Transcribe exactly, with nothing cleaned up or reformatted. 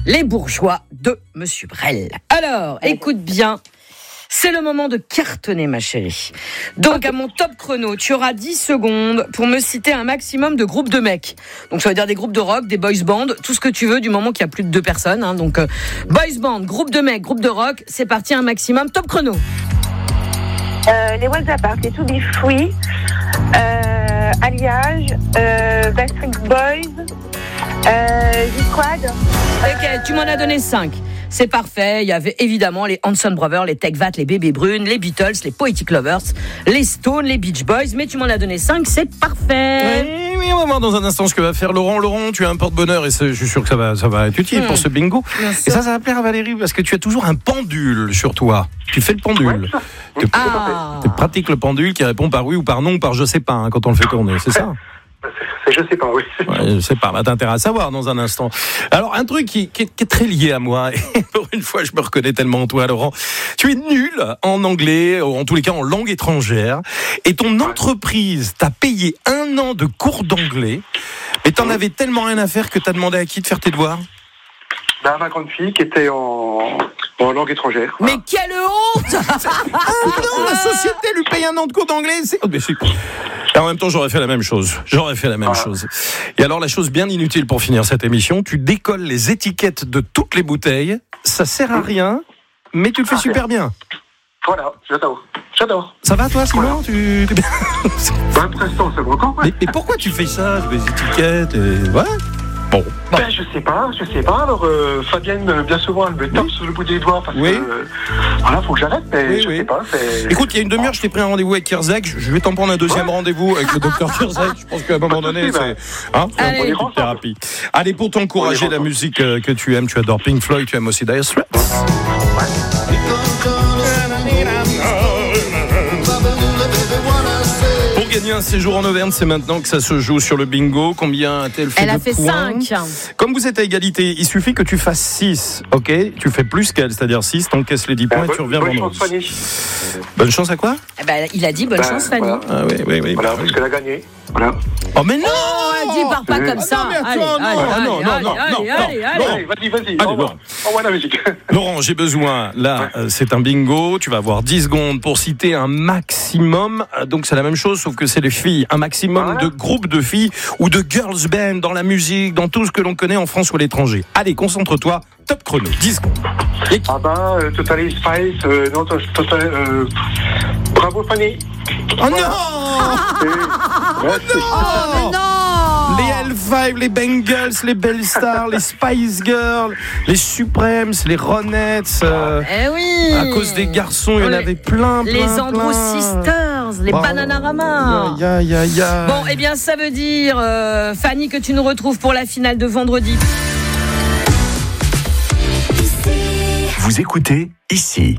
Les bourgeois de Monsieur Brel. Alors, écoute bien. C'est le moment de cartonner, ma chérie. Donc, à mon top chrono, tu auras dix secondes pour me citer un maximum de groupes de mecs. Donc, ça veut dire des groupes de rock, des boys bands, tout ce que tu veux, du moment qu'il y a plus de deux personnes. Hein. Donc, euh, boys band, groupe de mecs, groupe de rock, c'est parti, un maximum. Top chrono. Euh, les Walls Apart, les To Be Free, euh, Alliage, euh, Backstreet Boys, euh, G-Squad. Ok, tu m'en as donné cinq. C'est parfait, il y avait évidemment les Hanson Brothers, les Tech Vat, les Bébés Brunes, les Beatles, les Poetic Lovers, les Stones, les Beach Boys, mais tu m'en as donné cinq, c'est parfait. Oui, oui, on va voir dans un instant ce que va faire Laurent. Laurent, tu as un porte-bonheur et je suis sûr que ça va, ça va être utile mmh. pour ce bingo. Et ça, ça va plaire à Valérie parce que tu as toujours un pendule sur toi. Tu fais le pendule. Tu ah. pratiques le pendule qui répond par oui ou par non ou par je sais pas hein, quand on le fait tourner, c'est ça ? Je sais pas, oui. Ouais, je sais pas, bah, t'as intérêt à savoir dans un instant. Alors, un truc qui, qui, est, qui est très lié à moi, et pour une fois, je me reconnais tellement en toi, Laurent. Tu es nul en anglais, ou en tous les cas en langue étrangère, et ton entreprise t'a payé un an de cours d'anglais, mais t'en avais tellement rien à faire que t'as demandé à qui de faire tes devoirs ? Bah, ma grande fille qui était en, en langue étrangère. Mais voilà. Quelle honte! Ah non, la société lui paye un an de cours d'anglais. C'est... Oh, mais c'est... Et en même temps, j'aurais fait la même chose. J'aurais fait la même voilà. chose. Et alors, la chose bien inutile pour finir cette émission, tu décolles les étiquetes de toutes les bouteilles. Ça sert à rien, mais tu le fais ah, super bien. Voilà, j'adore. J'adore. Ça va, toi, Simon voilà. tu... tu... Bah, pour l'instant, ça me record, ouais. mais, mais pourquoi tu fais ça, les étiquettes et... Ouais. Bon. Ben, je sais pas, je sais pas. Alors, euh, Fabienne, bien souvent, elle me tape oui. sur le bout des doigts parce oui. que euh, voilà, faut que j'arrête, mais oui, je oui. sais pas. C'est... Écoute, il y a une demi-heure, je t'ai pris un rendez-vous avec Kierzek. Je vais t'en prendre un deuxième ouais. rendez-vous avec le docteur Kierzek. Je pense qu'à un moment donné, c'est hein, Allez. une petite thérapie. Allez, pour t'encourager la musique que tu aimes, tu adores Pink Floyd, tu aimes aussi Dire Straits. Ouais. Gagner un séjour en Auvergne, c'est maintenant que ça se joue sur le bingo. Combien a-t-elle fait Elle de a fait points ? cinq. Comme vous êtes à égalité, il suffit que tu fasses six, ok ? Tu fais plus qu'elle, c'est-à-dire six, t'encaisses les dix points bah, et tu reviens bonne vendredi. Bonne chance, Fanny. Bonne chance à quoi ? Eh ben, il a dit bonne bah, chance, Fanny. Voilà. Ah oui, oui, oui. Voilà, parce qu'elle a gagné. Voilà. Oh mais non, oh, dis pars pas oui. comme ça. Ah non, mais attends, allez, non, allez, non, allez, non, allez, non, allez, non, allez, non, allez, allez. Allez, vas-y, vas-y. Allez, Au revoir. Au revoir la musique. Laurent, j'ai besoin, là, ouais. euh, c'est un bingo, tu vas avoir dix secondes pour citer un maximum, euh, donc c'est la même chose, sauf que c'est les filles, un maximum voilà. de groupes de filles ou de girls band dans la musique, dans tout ce que l'on connaît en France ou à l'étranger. Allez, concentre-toi, top chrono, dix secondes. Et... Ah bah, euh, Totally Spice, euh, non, total, euh, bravo Fanny. Oh voilà. non et... Oh ouais, non Oh mais non Les L cinq, les Bengals, les Bellstars, les Spice Girls, les Supremes, les Ronettes. Euh, eh oui. À cause des garçons, il y en avait plein, plein, Les plein. Andrew Sisters, les wow. Bananarama. Ya, ya, ya. Bon, eh bien, ça veut dire, euh, Fanny, que tu nous retrouves pour la finale de vendredi. Vous écoutez ici.